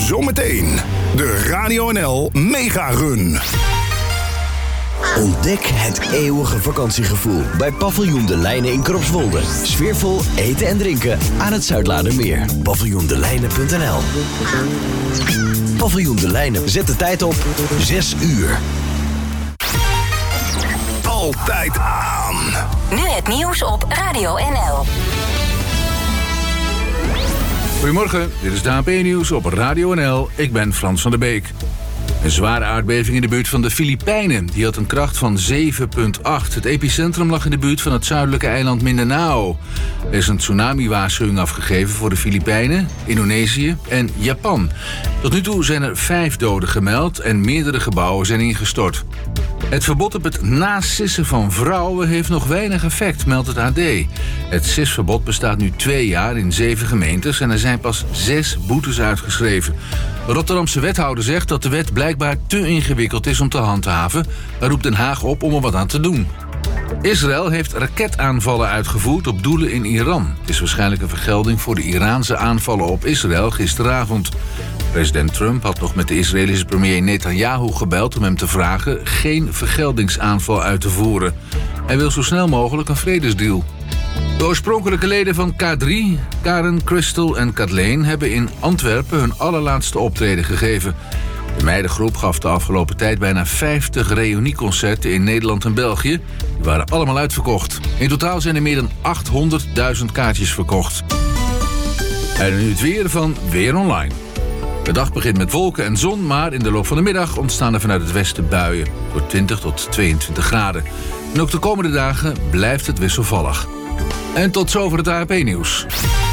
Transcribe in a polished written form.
Zometeen de Radio NL Mega Run. Ontdek het eeuwige vakantiegevoel bij Paviljoen De Lijnen in Kropswolde. Sfeervol eten en drinken aan het Zuidlaardermeer. Paviljoendelijnen.nl. Paviljoen De Lijnen. Zet de tijd op 6 uur. Altijd aan. Nu het nieuws op Radio NL. Goedemorgen, dit is de HP-nieuws op Radio NL. Ik ben Frans van der Beek. Een zware aardbeving in de buurt van de Filipijnen. Die had een kracht van 7,8. Het epicentrum lag in de buurt van het zuidelijke eiland Mindanao. Er is een tsunami-waarschuwing afgegeven voor de Filipijnen, Indonesië en Japan. Tot nu toe zijn er 5 doden gemeld en meerdere gebouwen zijn ingestort. Het verbod op het nasissen van vrouwen heeft nog weinig effect, meldt het AD. Het sisverbod bestaat nu 2 jaar in 7 gemeentes en er zijn pas 6 boetes uitgeschreven. De Rotterdamse wethouder zegt dat de wet blijkbaar te ingewikkeld is om te handhaven. Hij roept Den Haag op om er wat aan te doen. Israël heeft raketaanvallen uitgevoerd op doelen in Iran. Het is waarschijnlijk een vergelding voor de Iraanse aanvallen op Israël gisteravond. President Trump had nog met de Israëlische premier Netanyahu gebeld om hem te vragen geen vergeldingsaanval uit te voeren. Hij wil zo snel mogelijk een vredesdeal. De oorspronkelijke leden van K3, Karen, Crystal en Kathleen, hebben in Antwerpen hun allerlaatste optreden gegeven. De meidengroep gaf de afgelopen tijd bijna 50 reunieconcerten in Nederland en België. Die waren allemaal uitverkocht. In totaal zijn er meer dan 800.000 kaartjes verkocht. En nu het weer van Weer Online. De dag begint met wolken en zon, maar in de loop van de middag ontstaan er vanuit het westen buien. Door 20 tot 22 graden. En ook de komende dagen blijft het wisselvallig. En tot zover het ANP-nieuws.